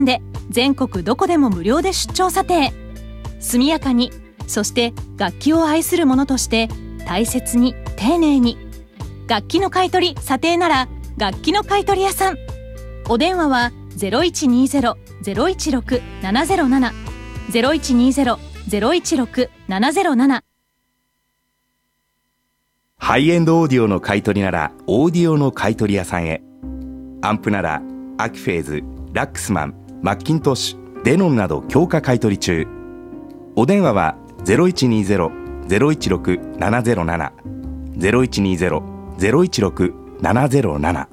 で全国どこでも無料で出張査定。速やかに、そして楽器を愛する者として大切に丁寧に。楽器の買取査定なら楽器の買取屋さん。お電話は 0120-016-707 0120-016-707。 ハイエンドオーディオの買い取りならオーディオの買い取り屋さんへ。アンプならアキフェーズ、ラックスマン、マッキントッシュ、デノンなど強化買い取り中。お電話は 0120-016-707 0120-016-707。